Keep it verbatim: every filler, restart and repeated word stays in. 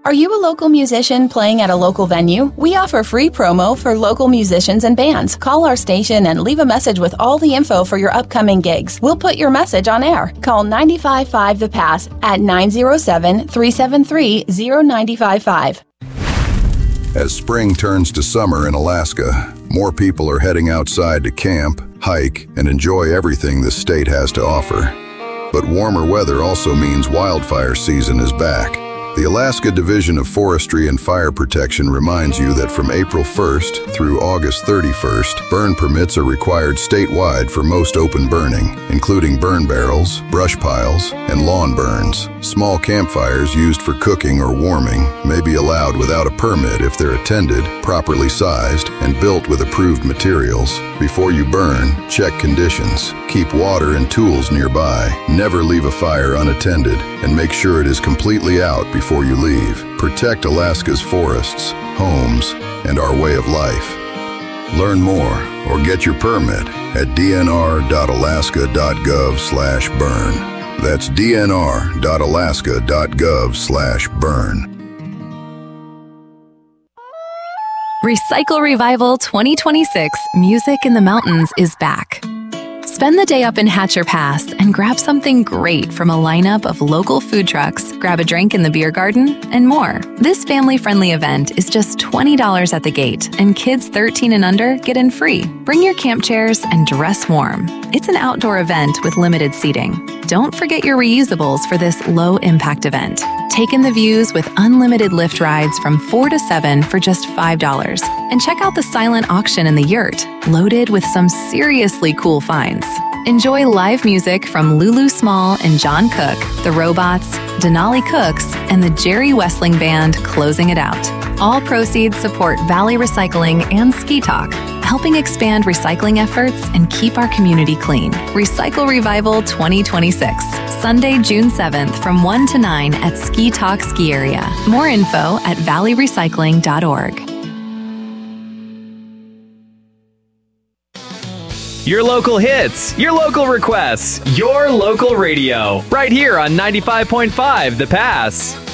Are you a local musician playing at a local venue? We offer free promo for local musicians and bands. Call our station and leave a message with all the info for your upcoming gigs. We'll put your message on air. Call nine five five The Pass at nine zero seven, three seven three, zero nine five five. As spring turns to summer in Alaska, more people are heading outside to camp, hike, and enjoy everything the state has to offer. But warmer weather also means wildfire season is back. The Alaska Division of Forestry and Fire Protection reminds you that from April first through August thirty-first, burn permits are required statewide for most open burning, including burn barrels, brush piles, and lawn burns. Small campfires used for cooking or warming may be allowed without a permit if they're attended, properly sized, and built with approved materials. Before you burn, check conditions. Keep water and tools nearby. Never leave a fire unattended, and make sure it is completely out before Before you leave. Protect Alaska's forests, homes, and our way of life. Learn more or get your permit at d n r dot alaska dot gov slash burn. That's d n r dot alaska dot gov slash burn. Recycle Revival twenty twenty-six Music in the Mountains is back. Spend the day up in Hatcher Pass and grab something great from a lineup of local food trucks, grab a drink in the beer garden, and more. This family-friendly event is just twenty dollars at the gate, and kids thirteen and under get in free. Bring your camp chairs and dress warm. It's an outdoor event with limited seating. Don't forget your reusables for this low-impact event. Take in the views with unlimited lift rides from four to seven for just five dollars. And check out the silent auction in the yurt, loaded with some seriously cool finds. Enjoy live music from Lulu Small and John Cook, The Robots, Denali Cooks, and the Jerry Wessling Band closing it out. All proceeds support Valley Recycling and Ski Talk, helping expand recycling efforts and keep our community clean. Recycle Revival twenty twenty-six, Sunday, June seventh from one to nine at Ski Talk Ski Area. More info at valley recycling dot org. Your local hits, your local requests, your local radio, right here on ninety-five point five The Pass.